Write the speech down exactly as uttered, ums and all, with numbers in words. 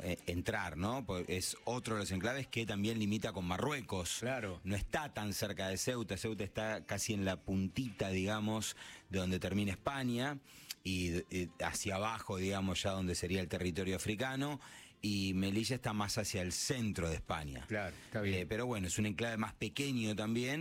eh, entrar, ¿no? Pues es otro de los enclaves que también limita con Marruecos. Claro. No está tan cerca de Ceuta. Ceuta está casi en la puntita, digamos, de donde termina España, y eh, hacia abajo, digamos, ya donde sería el territorio africano, y Melilla está más hacia el centro de España. Claro, está bien. Eh, pero bueno, es un enclave más pequeño también.